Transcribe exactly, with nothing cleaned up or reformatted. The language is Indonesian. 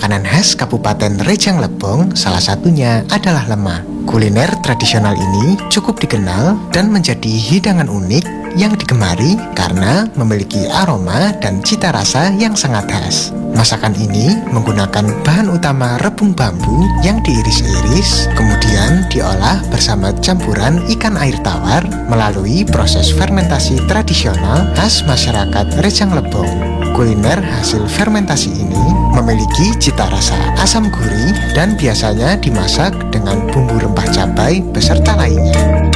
Makanan khas Kabupaten Rejang Lebong salah satunya adalah lemang. Kuliner tradisional ini cukup dikenal dan menjadi hidangan unik yang digemari karena memiliki aroma dan cita rasa yang sangat khas. Masakan ini menggunakan bahan utama rebung bambu yang diiris-iris, kemudian diolah bersama campuran ikan air tawar melalui proses fermentasi tradisional khas masyarakat Rejang Lebong. Kuliner hasil fermentasi ini memiliki cita rasa asam gurih dan biasanya dimasak dengan bumbu rempah cabai beserta lainnya.